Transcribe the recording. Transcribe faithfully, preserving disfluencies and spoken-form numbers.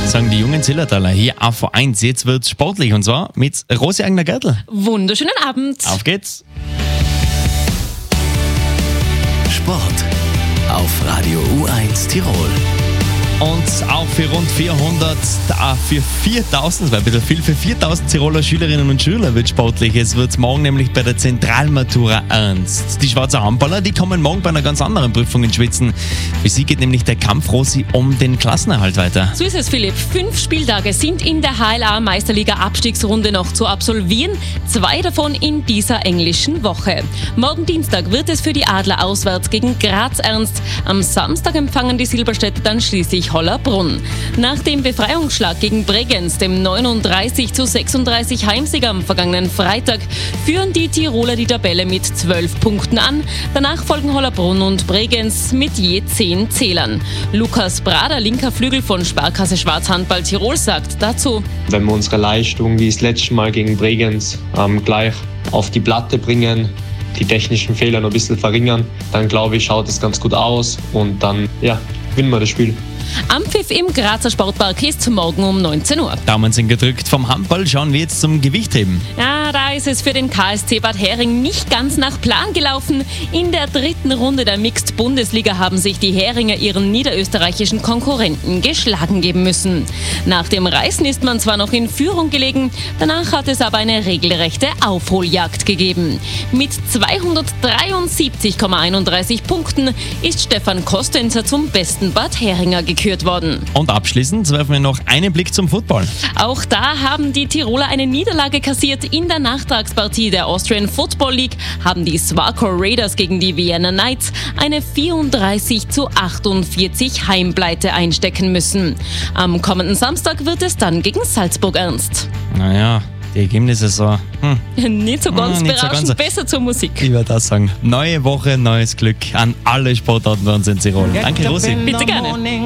Sagen die jungen Zillertaler hier A V eins. Jetzt wird's sportlich und zwar mit Rosi Agner-Gertl. Wunderschönen Abend. Auf geht's. Sport auf Radio U eins Tirol. Und auch für rund vierhundert, ah, für viertausend, das war ein bisschen viel, für viertausend Tiroler Schülerinnen und Schüler wird sportlich. Es wird morgen nämlich bei der Zentralmatura ernst. Die Schwarzer Handballer, die kommen morgen bei einer ganz anderen Prüfung ins Schwitzen. Für sie geht nämlich der Kampf, Rosi, um den Klassenerhalt weiter. So ist es, Philipp. Fünf Spieltage sind in der H L A-Meisterliga-Abstiegsrunde noch zu absolvieren. Zwei davon in dieser englischen Woche. Morgen Dienstag wird es für die Adler auswärts gegen Graz ernst. Am Samstag empfangen die Silberstädter dann schließlich Hollerbrunn. Nach dem Befreiungsschlag gegen Bregenz, dem neununddreißig zu sechsunddreißig Heimsieg am vergangenen Freitag, führen die Tiroler die Tabelle mit zwölf Punkten an. Danach folgen Hollerbrunn und Bregenz mit je zehn Zählern. Lukas Brader, linker Flügel von Sparkasse Schwarzhandball Tirol, sagt dazu: Wenn wir unsere Leistung wie das letzte Mal gegen Bregenz ähm, gleich auf die Platte bringen, die technischen Fehler noch ein bisschen verringern, dann glaube ich, schaut es ganz gut aus und dann ja, gewinnen wir das Spiel. Anpfiff im Grazer Sportpark ist morgen um neunzehn Uhr. Daumen sind gedrückt. Vom Handball schauen wir jetzt zum Gewichtheben. Ja, da ist es für den K S C Bad Hering nicht ganz nach Plan gelaufen. In der dritten Runde der Mixed-Bundesliga haben sich die Heringer ihren niederösterreichischen Konkurrenten geschlagen geben müssen. Nach dem Reißen ist man zwar noch in Führung gelegen, danach hat es aber eine regelrechte Aufholjagd gegeben. Mit zweihundertdreiundsiebzig Komma einunddreißig Punkten ist Stefan Kostenzer zum besten Bad Heringer gekürt worden. Und abschließend werfen wir noch einen Blick zum Football. Auch da haben die Tiroler eine Niederlage kassiert. In der Nachtragspartie der Austrian Football League haben die Swarco Raiders gegen die Vienna Knights eine vierunddreißig zu achtundvierzig Heimpleite einstecken müssen. Am kommenden Samstag wird es dann gegen Salzburg ernst. Naja, die Ergebnisse so. Hm. Nicht so ganz Ah, nicht so berauschend, ganz. besser zur Musik. Ich würde das sagen. Neue Woche, neues Glück an alle Sportarten bei uns in Tirol. Danke, Rosi. Bitte gerne.